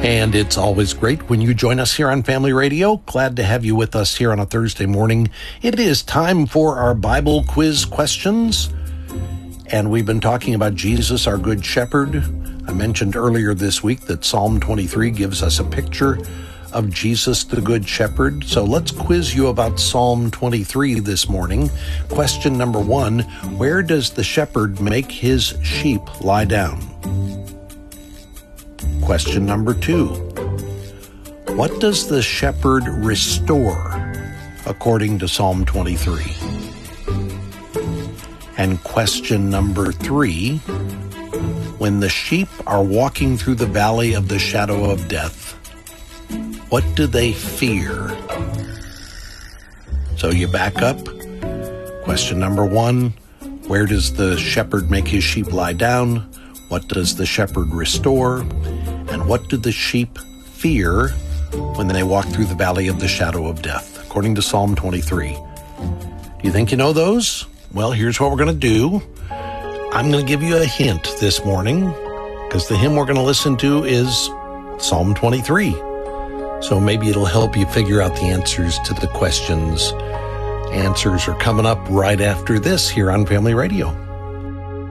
And it's always great when you join us here on Family Radio. Glad to have you with us here on a Thursday morning. It is time for our Bible quiz questions. And we've been talking about Jesus, our Good Shepherd. I mentioned earlier this week that Psalm 23 gives us a picture of Jesus, the Good Shepherd. So let's quiz you about Psalm 23 this morning. Question number 1, where does the shepherd make his sheep lie down? Question number 2, what does the shepherd restore according to Psalm 23? And question number 3, when the sheep are walking through the valley of the shadow of death, what do they fear? So you back up. Question number 1, where does the shepherd make his sheep lie down? What does the shepherd restore? And what do the sheep fear when they walk through the valley of the shadow of death, according to Psalm 23? Do you think you know those? Well, here's what we're going to do. I'm going to give you a hint this morning, because the hymn we're going to listen to is Psalm 23. So maybe it'll help you figure out the answers to the questions. Answers are coming up right after this here on Family Radio.